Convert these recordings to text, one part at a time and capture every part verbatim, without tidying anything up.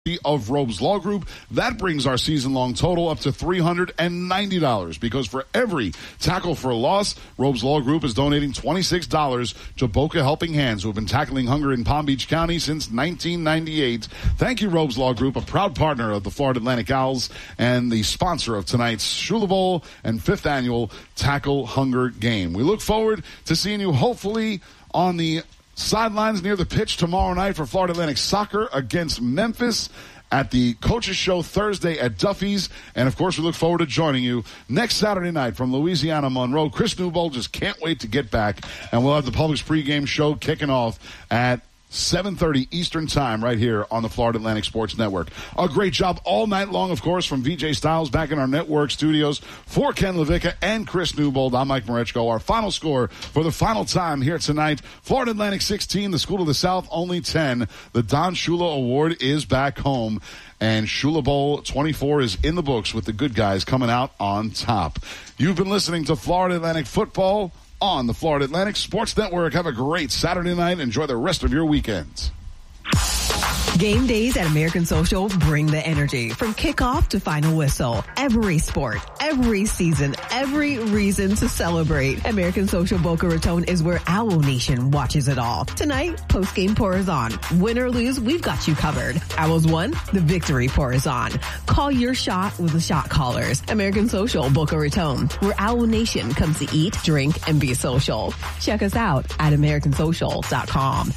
of Robes Law Group. That brings our season-long total up to three hundred ninety dollars because for every tackle for a loss, Robes Law Group is donating twenty-six dollars to Boca Helping Hands, who have been tackling hunger in Palm Beach County since nineteen ninety-eight. Thank you, Robes Law Group, a proud partner of the Florida Atlantic Owls and the sponsor of tonight's Shula Bowl and fifth annual Tackle Hunger Game. We look forward to seeing you hopefully on the sidelines near the pitch tomorrow night for Florida Atlantic Soccer against Memphis at the Coaches Show Thursday at Duffy's. And, of course, we look forward to joining you next Saturday night from Louisiana Monroe. Chris Newbold just can't wait to get back. And we'll have the Publix pregame show kicking off at seven thirty Eastern Time right here on the Florida Atlantic Sports Network. A great job all night long, of course, from V J Styles back in our network studios for Ken Levica and Chris Newbold. I'm Mike Marechko. Our final score for the final time here tonight, Florida Atlantic sixteen, the School of the South only ten. The Don Shula Award is back home. And Shula Bowl twenty-four is in the books with the good guys coming out on top. You've been listening to Florida Atlantic Football on the Florida Atlantic Sports Network. Have a great Saturday night. Enjoy the rest of your weekends. Game days at American Social bring the energy from kickoff to final whistle. Every sport, every season, every reason to celebrate. American Social Boca Raton is where Owl Nation watches it all. Tonight, post-game pour is on. Win or lose, we've got you covered. Owls won, the victory pour is on. Call your shot with the shot callers. American Social Boca Raton, where Owl Nation comes to eat, drink, and be social. Check us out at american social dot com.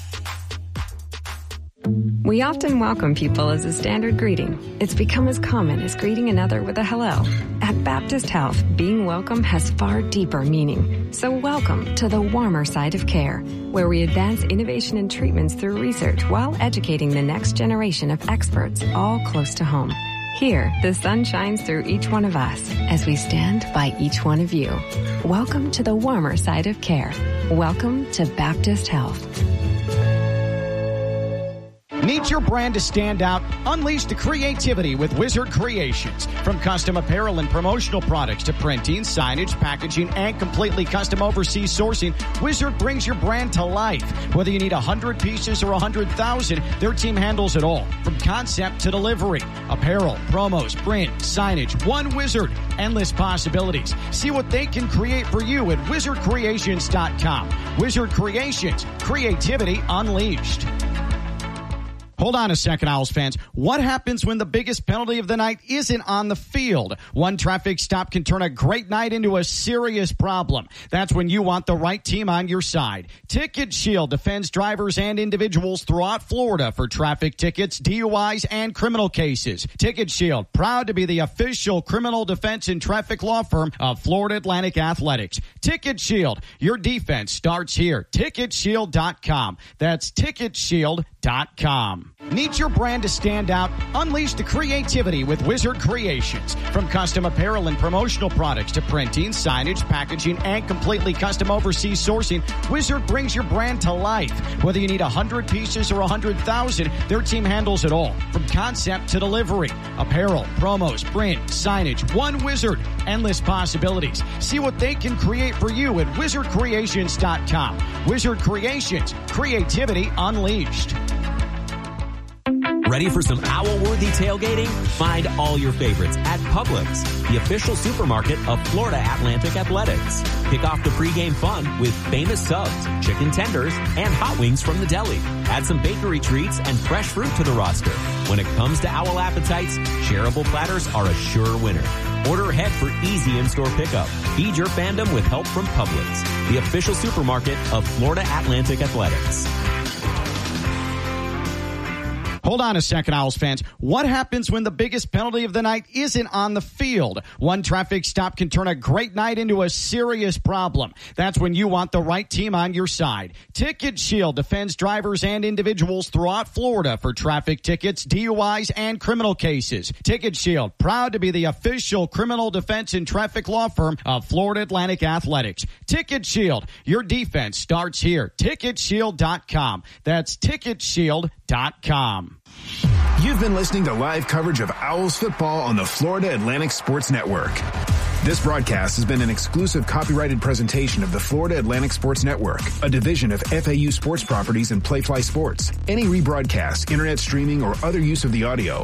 We often welcome people as a standard greeting. It's become as common as greeting another with a hello. At Baptist Health, being welcome has far deeper meaning. So welcome to the warmer side of care, where we advance innovation and treatments through research while educating the next generation of experts, all close to home. Here, the sun shines through each one of us as we stand by each one of you. Welcome to the warmer side of care. Welcome to Baptist Health. Need your brand to stand out? Unleash the creativity with Wizard Creations. From custom apparel and promotional products to printing, signage, packaging, and completely custom overseas sourcing, Wizard brings your brand to life. Whether you need one hundred pieces or one hundred thousand, their team handles it all. From concept to delivery. Apparel, promos, print, signage, one Wizard. Endless possibilities. See what they can create for you at wizard creations dot com. Wizard Creations. Creativity unleashed. Hold on a second, Owls fans. What happens when the biggest penalty of the night isn't on the field? One traffic stop can turn a great night into a serious problem. That's when you want the right team on your side. Ticket Shield defends drivers and individuals throughout Florida for traffic tickets, D U Is, and criminal cases. Ticket Shield, proud to be the official criminal defense and traffic law firm of Florida Atlantic Athletics. Ticket Shield, your defense starts here. ticket shield dot com. That's ticket shield dot com. Need your brand to stand out? Unleash the creativity with Wizard Creations. From custom apparel and promotional products to printing, signage, packaging, and completely custom overseas sourcing, Wizard brings your brand to life. Whether you need one hundred pieces or one hundred thousand, their team handles it all. From concept to delivery. Apparel, promos, print, signage, one Wizard. Endless possibilities. See what they can create for you at wizard creations dot com. Wizard Creations. Creativity unleashed. Ready for some owl-worthy tailgating? Find all your favorites at Publix, the official supermarket of Florida Atlantic Athletics. Kick off the pregame fun with famous subs, chicken tenders, and hot wings from the deli. Add some bakery treats and fresh fruit to the roster. When it comes to owl appetites, shareable platters are a sure winner. Order ahead for easy in-store pickup. Feed your fandom with help from Publix, the official supermarket of Florida Atlantic Athletics. Hold on a second, Owls fans. What happens when the biggest penalty of the night isn't on the field? One traffic stop can turn a great night into a serious problem. That's when you want the right team on your side. Ticket Shield defends drivers and individuals throughout Florida for traffic tickets, D U Is, and criminal cases. Ticket Shield, proud to be the official criminal defense and traffic law firm of Florida Atlantic Athletics. Ticket Shield, your defense starts here. ticket shield dot com. That's ticket shield dot com. You've been listening to live coverage of Owls football on the Florida Atlantic Sports Network. This broadcast has been an exclusive copyrighted presentation of the Florida Atlantic Sports Network, a division of F A U Sports Properties and Playfly Sports. Any rebroadcast, internet streaming, or other use of the audio